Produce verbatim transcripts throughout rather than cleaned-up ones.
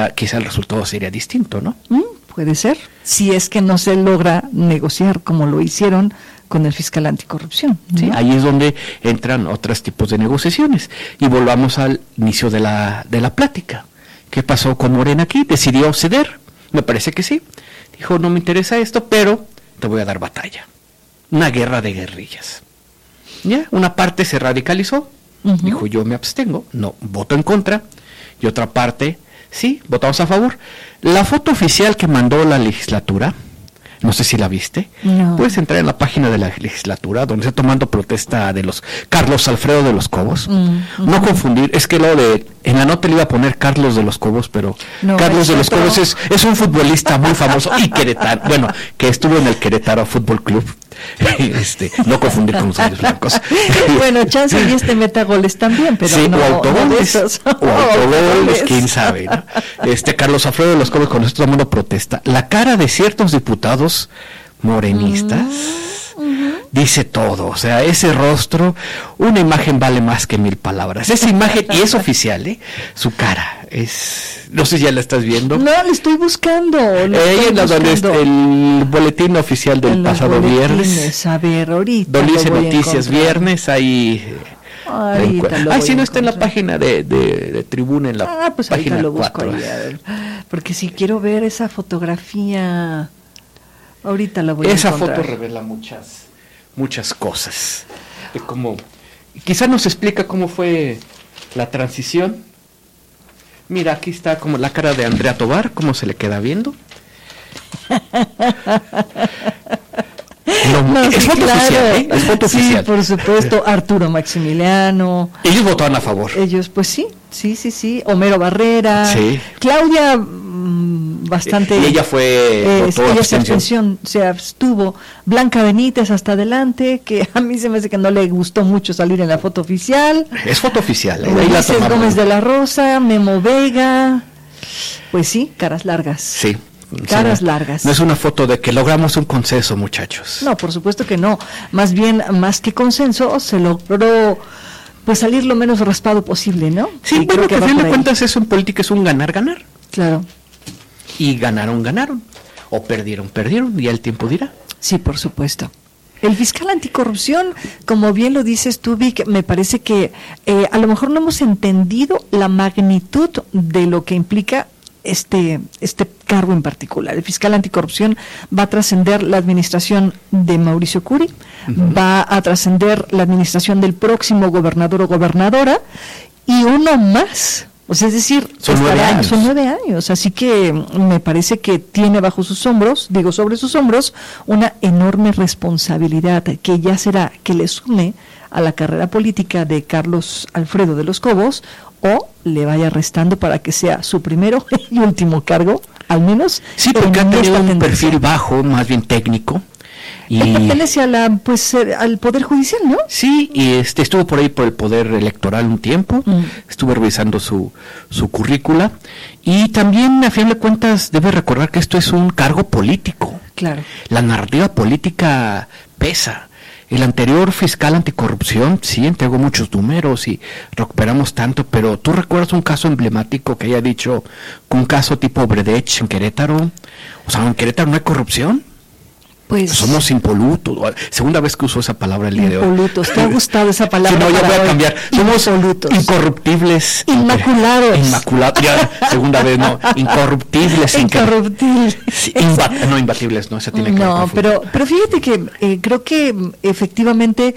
quizá, quizá el resultado sería distinto, ¿no? Mm, puede ser, si es que no se logra negociar como lo hicieron con el fiscal anticorrupción, ¿no? Sí, ahí es donde entran otros tipos de negociaciones. Y volvamos al inicio de la, de la plática. ¿Qué pasó con Morena aquí? ¿Decidió ceder? Me parece que sí. Dijo, no me interesa esto, pero te voy a dar batalla. Una guerra de guerrillas. ¿Ya? Una parte se radicalizó, uh-huh. dijo, yo me abstengo, no, voto en contra. Y otra parte, sí, votamos a favor. La foto oficial que mandó la legislatura, no sé si la viste, no. Puedes entrar en la página de la legislatura donde está tomando protesta de los Carlos Alfredo de los Cobos. Mm, uh-huh. No confundir, es que lo de en la nota le iba a poner Carlos de los Cobos, pero no, Carlos de los otro. Cobos es, es un futbolista muy famoso y queretano, bueno, que estuvo en el Querétaro Fútbol Club. Este, no confundir con los aires blancos. Bueno, chance y este meta goles también, pero sí, no, o autogoles, no o autogoles, quién sabe, ¿no? Este Carlos Alfredo de los Cobos, con esto todo el mundo protesta. La cara de ciertos diputados morenistas uh-huh. Uh-huh. dice todo, o sea, ese rostro, una imagen vale más que mil palabras. Esa imagen, y es oficial, ¿eh? Su cara es, no sé si ya la estás viendo. No, la estoy buscando. Ella es donde está el boletín oficial del pasado viernes. A ver, ahorita. Donde dice Noticias Viernes, ahí. Ay, si no está en la página de, de, de Tribuna, en la ah, pues página lo busco cuatro. Ahí, a ver, porque si quiero ver esa fotografía, ahorita la voy esa a encontrar. Esa foto revela muchas, muchas cosas. De cómo, quizá nos explica cómo fue la transición. Mira, aquí está como la cara de Andrea Tobar, cómo se le queda viendo. No, no, es, sí, foto claro. oficial, ¿eh? Es foto sí, oficial. Por supuesto, Arturo Maximiliano. Ellos votaron a favor. Ellos, pues sí, sí, sí, sí. Homero Barrera. Sí. Claudia, mmm, bastante. Y ella fue. Eh, ella se abstención, se abstuvo. Blanca Benítez hasta adelante, que a mí se me hace que no le gustó mucho salir en la foto oficial. Es foto oficial. ¿eh? Ulises Gómez de la Rosa, Memo Vega. Pues sí, caras largas. Sí. Caras largas. No es una foto de que logramos un consenso, muchachos. No, por supuesto que no. Más bien, más que consenso, se logró pues salir lo menos raspado posible, ¿no? Sí, y bueno, que a fin de cuentas eso en política es un ganar-ganar. Claro. Y ganaron, ganaron. O perdieron, perdieron. Ya el tiempo dirá. Sí, por supuesto. El fiscal anticorrupción, como bien lo dices tú, Vic, me parece que eh, a lo mejor no hemos entendido la magnitud de lo que implica este este cargo en particular. El fiscal anticorrupción va a trascender la administración de Mauricio Curi, uh-huh. va a trascender la administración del próximo gobernador o gobernadora y uno más. O sea, es decir, son nueve años. Son nueve años, así que me parece que tiene bajo sus hombros, digo sobre sus hombros, una enorme responsabilidad que ya será que le sume a la carrera política de Carlos Alfredo de los Cobos o le vaya restando para que sea su primero y último cargo, al menos. Sí, porque ha tenido un perfil bajo, más bien técnico. Y él pertenece a la, pues, al Poder Judicial, ¿no? Sí, y este estuvo por ahí por el Poder Electoral un tiempo, mm. estuve revisando su, su currícula, y también, a fin de cuentas, debe recordar que esto es un cargo político. Claro. La narrativa política pesa. El anterior fiscal anticorrupción, sí, entregó muchos números y recuperamos tanto, pero ¿tú recuerdas un caso emblemático que haya dicho, un caso tipo Bredecht en Querétaro? O sea, ¿en Querétaro no hay corrupción? Pues somos impolutos. Segunda vez que uso esa palabra el día de hoy. Impolutos. ¿Te ha gustado esa palabra? Sí, no, ya voy a hoy. cambiar. Somos impolutos. Incorruptibles. Inmaculados. Inmaculados. Ya, segunda vez, no. Incorruptibles. Incorruptibles. Sí, imbat- no, imbatibles, no. Esa tiene que No, pero, pero fíjate que eh, creo que efectivamente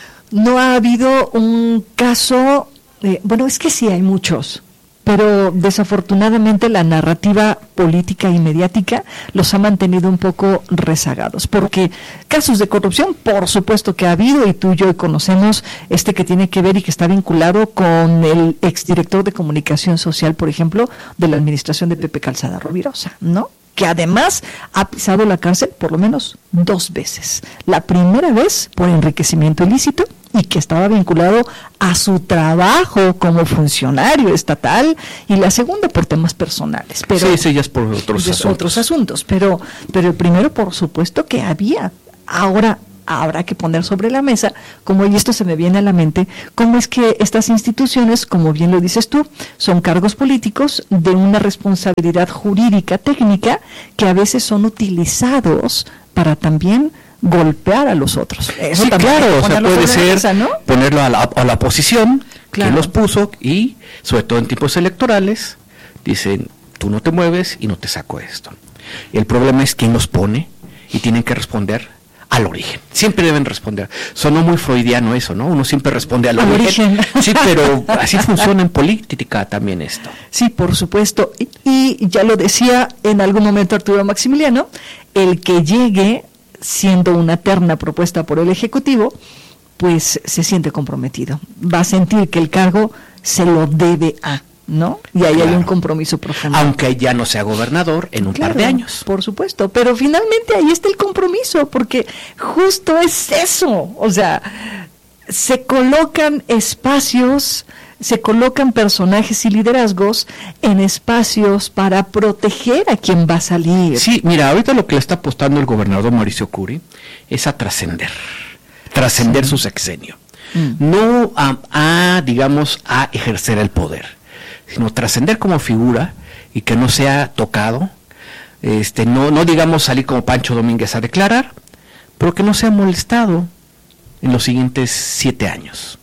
no ha habido un caso. Eh, bueno, es que sí hay muchos. Pero desafortunadamente la narrativa política y mediática los ha mantenido un poco rezagados, porque casos de corrupción, por supuesto que ha habido, y tú y yo conocemos este que tiene que ver y que está vinculado con el exdirector de comunicación social, por ejemplo, de la administración de Pepe Calzada Rovirosa, ¿no? Que además ha pisado la cárcel por lo menos dos veces. La primera vez por enriquecimiento ilícito y que estaba vinculado a su trabajo como funcionario estatal, y la segunda por temas personales. Pero sí, sí, ya es por otros asuntos. otros asuntos. Pero, pero el primero, por supuesto, que había. Ahora, habrá que poner sobre la mesa, como y esto se me viene a la mente, cómo es que estas instituciones, como bien lo dices tú, son cargos políticos de una responsabilidad jurídica técnica que a veces son utilizados para también golpear a los otros. Eso sí, claro, o sea, puede ser mesa, ¿no? Ponerlo a la, a la oposición, claro, que los puso, y sobre todo en tiempos electorales, dicen, tú no te mueves y no te saco esto. El problema es quién los pone y tienen que responder al origen. Siempre deben responder. Sonó muy freudiano eso, ¿no? Uno siempre responde al, al origen. origen. Sí, pero así funciona en política también esto. Sí, por supuesto. Y, y ya lo decía en algún momento Arturo Maximiliano, el que llegue siendo una terna propuesta por el Ejecutivo, pues se siente comprometido. Va a sentir que el cargo se lo debe a, ¿no? Y ahí claro, hay un compromiso profundo. Aunque ya no sea gobernador en un claro, par de años. Por supuesto, pero finalmente ahí está el compromiso, porque justo es eso. O sea, se colocan espacios, se colocan personajes y liderazgos en espacios para proteger a quien va a salir. Sí, mira, ahorita lo que le está apostando el gobernador Mauricio Curi es a trascender, trascender sí. su sexenio. Mm. No a, a, digamos, a ejercer el poder, sino trascender como figura y que no sea tocado, este, no, no digamos salir como Pancho Domínguez a declarar, pero que no sea molestado en los siguientes siete años.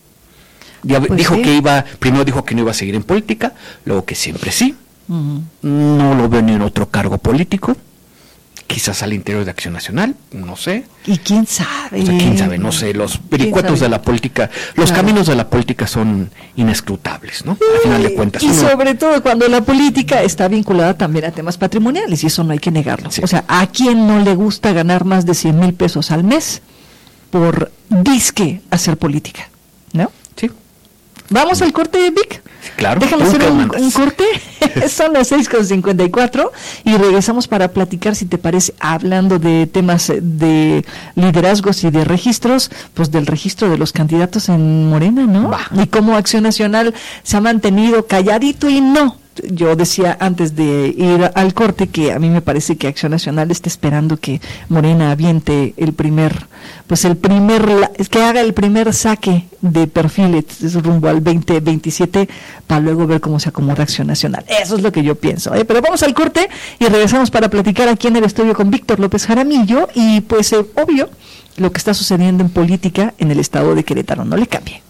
Ya pues dijo sí. que iba, primero dijo que no iba a seguir en política, luego que siempre sí. Uh-huh. No lo veo ni en otro cargo político, quizás al interior de Acción Nacional, no sé. ¿Y quién sabe? O sea, quién sabe, no sé, los vericuetos de la política, los claro. caminos de la política son inescrutables, ¿no? Sí, al final de cuentas. Y uno... sobre todo cuando la política está vinculada también a temas patrimoniales, y eso no hay que negarlo. Sí. O sea, ¿a quién no le gusta ganar más de cien mil pesos al mes por disque hacer política? ¿No? Sí. ¿Vamos al corte, Vic? Claro. Déjame hacer un, un corte. Son las seis con cincuenta y cuatro y regresamos para platicar, si te parece, hablando de temas de liderazgos y de registros, pues del registro de los candidatos en Morena, ¿no? Bah. Y cómo Acción Nacional se ha mantenido calladito y no. Yo decía antes de ir al corte que a mí me parece que Acción Nacional está esperando que Morena aviente el primer, pues el primer, que haga el primer saque de perfiles rumbo al veinte veintisiete para luego ver cómo se acomoda Acción Nacional. Eso es lo que yo pienso, ¿eh? Pero vamos al corte y regresamos para platicar aquí en el estudio con Víctor López Jaramillo y pues eh, obvio lo que está sucediendo en política en el estado de Querétaro. No le cambie.